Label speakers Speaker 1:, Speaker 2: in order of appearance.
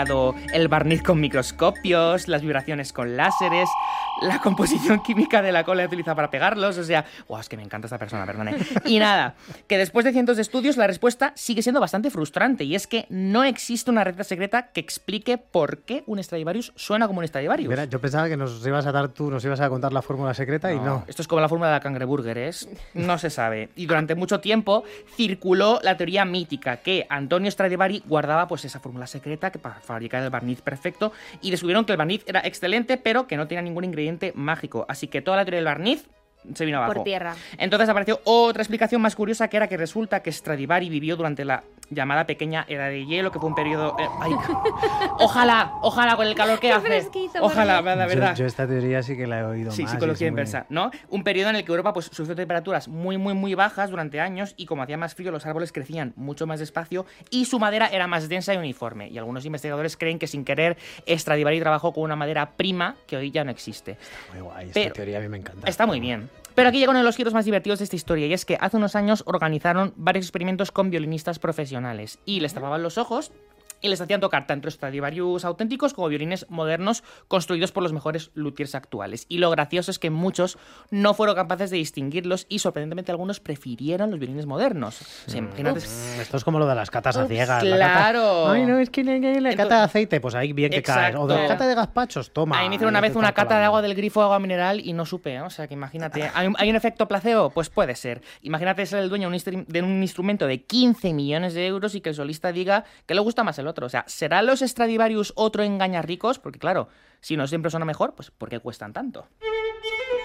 Speaker 1: el barniz con microscopios, las vibraciones con láseres, la composición química de la cola utilizada para pegarlos, o sea, es que me encanta esta persona, perdone. Y nada, que después de cientos de estudios la respuesta sigue siendo bastante frustrante, y es que no existe una receta secreta que explique por qué un Stradivarius suena como un Stradivarius.
Speaker 2: Mira, yo pensaba que nos ibas a contar la fórmula secreta y no.
Speaker 1: Esto es como la fórmula de la cangreburger, no se sabe. Y durante mucho tiempo circuló la teoría mítica que Antonio Stradivari guardaba pues esa fórmula secreta que para fabricar el barniz perfecto, y descubrieron que el barniz era excelente, pero que no tenía ningún ingrediente mágico. Así que toda la teoría del barniz se vino abajo.
Speaker 3: Por tierra.
Speaker 1: Entonces apareció otra explicación más curiosa, que era que resulta que Stradivari vivió durante la llamada pequeña Edad de Hielo, que fue un periodo... Ojalá con el calor que hace. Ojalá, la verdad.
Speaker 2: Yo esta teoría sí que la he oído más.
Speaker 1: Sí, psicología inversa, ¿no? Un periodo en el que Europa pues sufrió temperaturas muy bajas durante años, y como hacía más frío, los árboles crecían mucho más despacio y su madera era más densa y uniforme. Y algunos investigadores creen que sin querer Stradivari trabajó con una madera prima que hoy ya no existe.
Speaker 2: Está muy guay, esta teoría a mí me encanta.
Speaker 1: Está muy bien. Pero aquí llega uno de los giros más divertidos de esta historia, y es que hace unos años organizaron varios experimentos con violinistas profesionales y les tapaban los ojos y les hacían tocar tanto Stradivarius auténticos como violines modernos construidos por los mejores luthiers actuales. Y lo gracioso es que muchos no fueron capaces de distinguirlos, y sorprendentemente algunos prefirieron los violines modernos. O sea, imagínate...
Speaker 2: Esto es como lo de las catas a ciegas.
Speaker 1: Claro.
Speaker 2: Ay, no, es que la cata de aceite, pues ahí bien que cae. O de la cata de gazpachos, toma.
Speaker 1: A mí me hicieron una vez una cata de agua del grifo, agua mineral, y no supe, ¿eh? O sea, que imagínate. ¿Hay un efecto placebo? Pues puede ser. Imagínate ser el dueño de un instrumento de 15 millones de euros y que el solista diga que le gusta más el otro. O sea, ¿serán los Stradivarius otro engañarricos? Porque claro, si no siempre suena mejor, pues ¿por qué cuestan tanto?